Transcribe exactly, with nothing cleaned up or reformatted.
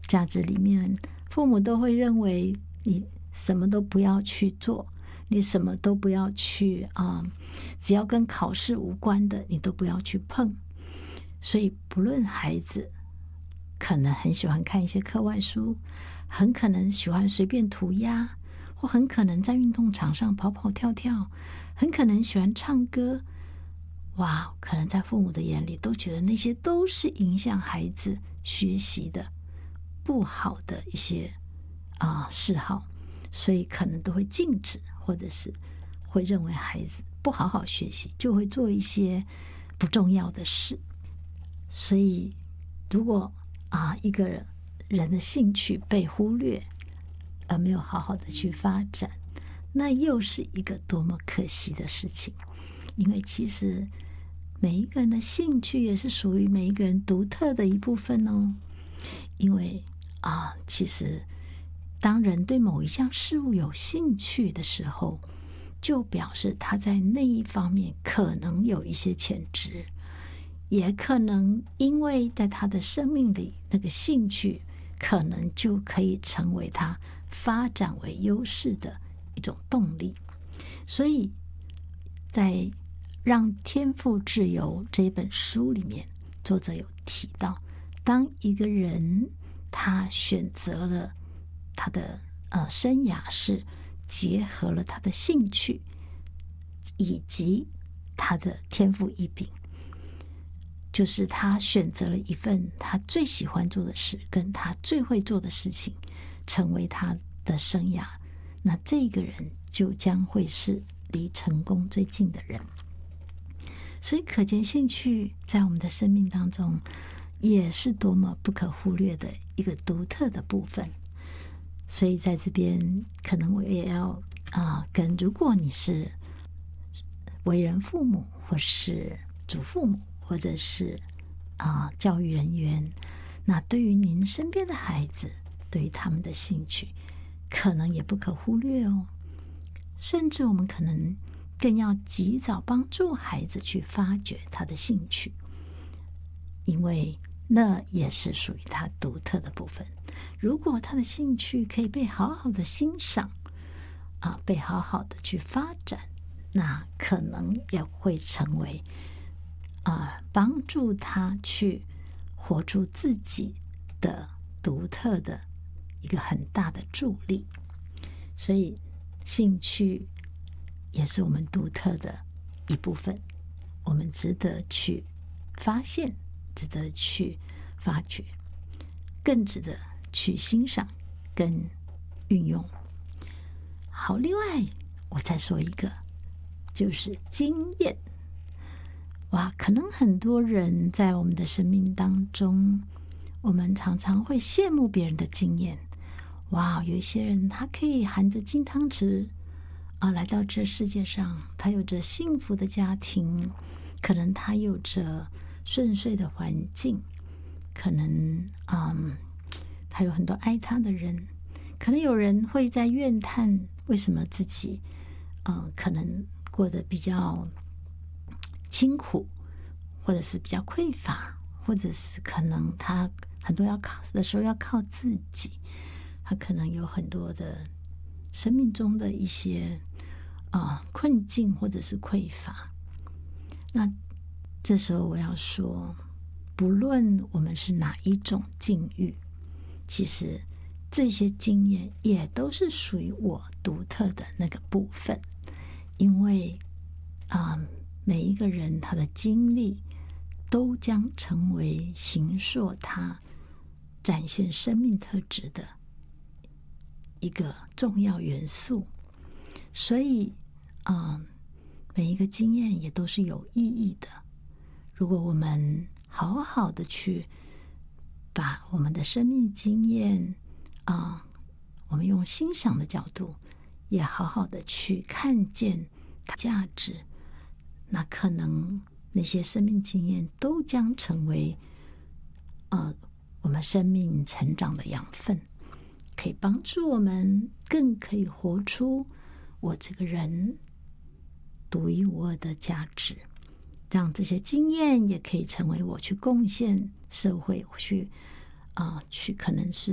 价值里面，父母都会认为你什么都不要去做，你什么都不要去啊、呃，只要跟考试无关的，你都不要去碰。所以不论孩子可能很喜欢看一些课外书，很可能喜欢随便涂鸦，或很可能在运动场上跑跑跳跳，很可能喜欢唱歌，哇，可能在父母的眼里都觉得那些都是影响孩子学习的不好的一些啊、呃、嗜好，所以可能都会禁止，或者是会认为孩子不好好学习，就会做一些不重要的事。所以如果啊一个人人的兴趣被忽略，而没有好好的去发展，那又是一个多么可惜的事情。因为其实每一个人的兴趣也是属于每一个人独特的一部分哦。因为啊，其实当人对某一项事物有兴趣的时候，就表示他在那一方面可能有一些潜质，也可能因为在他的生命里，那个兴趣可能就可以成为他发展为优势的一种动力。所以在让天赋自由这本书里面，作者有提到，当一个人他选择了他的呃生涯是结合了他的兴趣以及他的天赋异禀，就是他选择了一份他最喜欢做的事，跟他最会做的事情，成为他的生涯，那这个人就将会是离成功最近的人。所以可见兴趣在我们的生命当中也是多么不可忽略的一个独特的部分。所以在这边可能我也要啊、呃，跟如果你是为人父母，或是祖父母，或者是啊、呃、教育人员，那对于您身边的孩子，对于他们的兴趣，可能也不可忽略哦。甚至我们可能更要及早帮助孩子去发掘他的兴趣，因为那也是属于他独特的部分。如果他的兴趣可以被好好的欣赏啊，被好好的去发展，那可能也会成为啊帮助他去活出自己的独特的一个很大的助力。所以兴趣也是我们独特的一部分，我们值得去发现，值得去发掘，更值得去欣赏跟运用。好，另外我再说一个，就是经验。哇，可能很多人在我们的生命当中，我们常常会羡慕别人的经验。哇，有一些人他可以含着金汤匙啊来到这世界上，他有着幸福的家庭，可能他有着顺遂的环境，可能嗯，他有很多爱他的人。可能有人会在怨叹为什么自己呃可能过得比较清苦，或者是比较匮乏，或者是可能他很多要靠的时候要靠自己，他可能有很多的生命中的一些啊、呃、困境或者是匮乏。那这时候我要说，不论我们是哪一种境遇，其实这些经验也都是属于我独特的那个部分。因为啊、呃，每一个人他的经历都将成为形塑他展现生命特质的一个重要元素。所以啊、呃，每一个经验也都是有意义的。如果我们好好的去把我们的生命经验啊、呃，我们用欣赏的角度，也好好的去看见它价值，那可能那些生命经验都将成为呃我们生命成长的养分，可以帮助我们更可以活出我这个人独一无二的价值。让这些经验也可以成为我去贡献社会，去啊、呃，去可能是